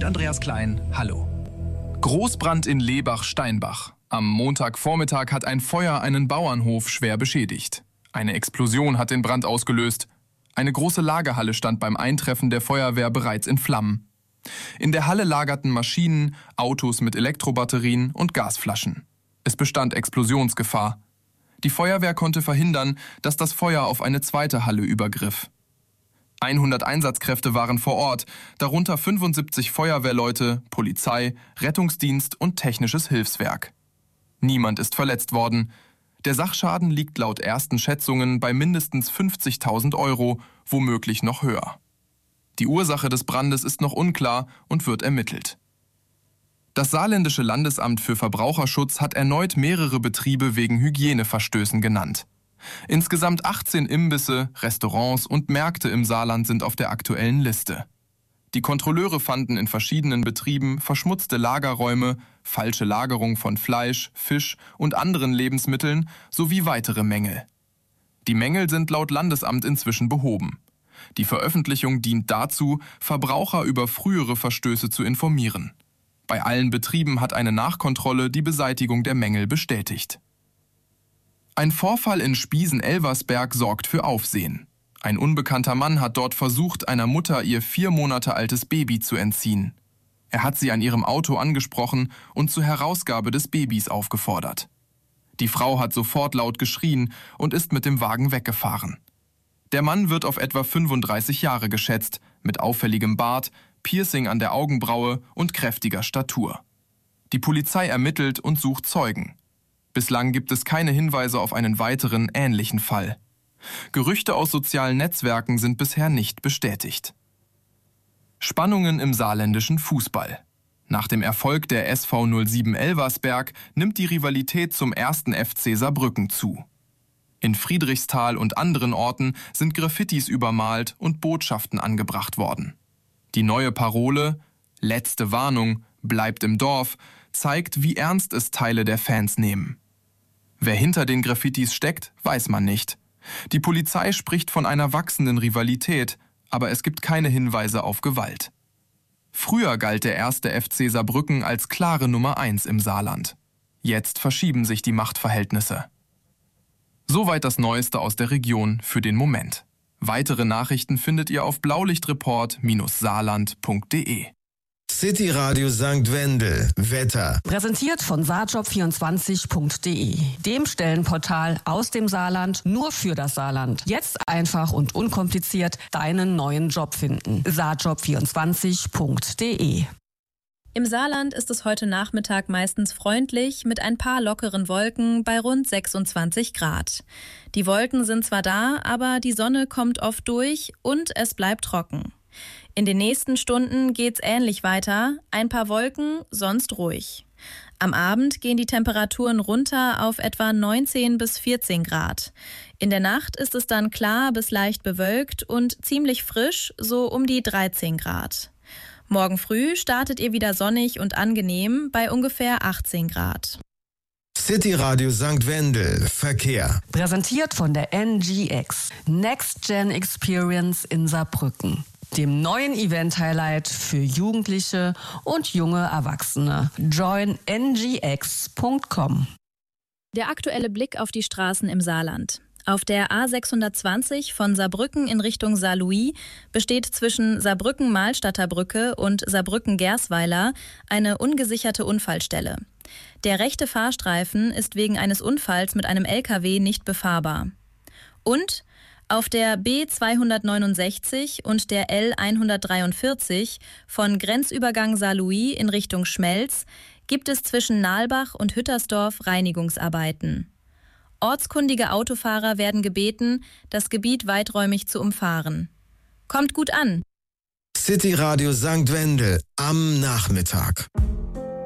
mit Andreas Klein. Hallo. Großbrand in Lebach-Steinbach. Am Montagvormittag hat ein Feuer einen Bauernhof schwer beschädigt. Eine Explosion hat den Brand ausgelöst. Eine große Lagerhalle stand beim Eintreffen der Feuerwehr bereits in Flammen. In der Halle lagerten Maschinen, Autos mit Elektrobatterien und Gasflaschen. Es bestand Explosionsgefahr. Die Feuerwehr konnte verhindern, dass das Feuer auf eine zweite Halle übergriff. 100 Einsatzkräfte waren vor Ort, darunter 75 Feuerwehrleute, Polizei, Rettungsdienst und technisches Hilfswerk. Niemand ist verletzt worden. Der Sachschaden liegt laut ersten Schätzungen bei mindestens 50.000 €, womöglich noch höher. Die Ursache des Brandes ist noch unklar und wird ermittelt. Das Saarländische Landesamt für Verbraucherschutz hat erneut mehrere Betriebe wegen Hygieneverstößen genannt. Insgesamt 18 Imbisse, Restaurants und Märkte im Saarland sind auf der aktuellen Liste. Die Kontrolleure fanden in verschiedenen Betrieben verschmutzte Lagerräume, falsche Lagerung von Fleisch, Fisch und anderen Lebensmitteln sowie weitere Mängel. Die Mängel sind laut Landesamt inzwischen behoben. Die Veröffentlichung dient dazu, Verbraucher über frühere Verstöße zu informieren. Bei allen Betrieben hat eine Nachkontrolle die Beseitigung der Mängel bestätigt. Ein Vorfall in Spiesen-Elversberg sorgt für Aufsehen. Ein unbekannter Mann hat dort versucht, einer Mutter ihr 4 Monate altes Baby zu entziehen. Er hat sie an ihrem Auto angesprochen und zur Herausgabe des Babys aufgefordert. Die Frau hat sofort laut geschrien und ist mit dem Wagen weggefahren. Der Mann wird auf etwa 35 Jahre geschätzt, mit auffälligem Bart, Piercing an der Augenbraue und kräftiger Statur. Die Polizei ermittelt und sucht Zeugen. Bislang gibt es keine Hinweise auf einen weiteren ähnlichen Fall. Gerüchte aus sozialen Netzwerken sind bisher nicht bestätigt. Spannungen im saarländischen Fußball. Nach dem Erfolg der SV 07 Elversberg nimmt die Rivalität zum 1. FC Saarbrücken zu. In Friedrichsthal und anderen Orten sind Graffitis übermalt und Botschaften angebracht worden. Die neue Parole »Letzte Warnung, bleibt im Dorf« zeigt, wie ernst es Teile der Fans nehmen. Wer hinter den Graffitis steckt, weiß man nicht. Die Polizei spricht von einer wachsenden Rivalität, aber es gibt keine Hinweise auf Gewalt. Früher galt der 1. FC Saarbrücken als klare Nummer 1 im Saarland. Jetzt verschieben sich die Machtverhältnisse. Soweit das Neueste aus der Region für den Moment. Weitere Nachrichten findet ihr auf blaulichtreport-saarland.de. City Radio St. Wendel. Wetter. Präsentiert von saarjob24.de, dem Stellenportal aus dem Saarland nur für das Saarland. Jetzt einfach und unkompliziert deinen neuen Job finden. saarjob24.de. Im Saarland ist es heute Nachmittag meistens freundlich mit ein paar lockeren Wolken bei rund 26 Grad. Die Wolken sind zwar da, aber die Sonne kommt oft durch und es bleibt trocken. In den nächsten Stunden geht's ähnlich weiter, ein paar Wolken, sonst ruhig. Am Abend gehen die Temperaturen runter auf etwa 19 bis 14 Grad. In der Nacht ist es dann klar bis leicht bewölkt und ziemlich frisch, so um die 13 Grad. Morgen früh startet ihr wieder sonnig und angenehm bei ungefähr 18 Grad. City Radio St. Wendel. Verkehr. Präsentiert von der NGX, Next Gen Experience in Saarbrücken, dem neuen Event-Highlight für Jugendliche und junge Erwachsene. Join ngx.com. Der aktuelle Blick auf die Straßen im Saarland. Auf der A620 von Saarbrücken in Richtung Saarlouis besteht zwischen Saarbrücken-Mahlstadter Brücke und Saarbrücken-Gersweiler eine ungesicherte Unfallstelle. Der rechte Fahrstreifen ist wegen eines Unfalls mit einem LKW nicht befahrbar. Und auf der B269 und der L143 von Grenzübergang Saarlouis in Richtung Schmelz gibt es zwischen Nahlbach und Hüttersdorf Reinigungsarbeiten. Ortskundige Autofahrer werden gebeten, das Gebiet weiträumig zu umfahren. Kommt gut an! City Radio St. Wendel am Nachmittag.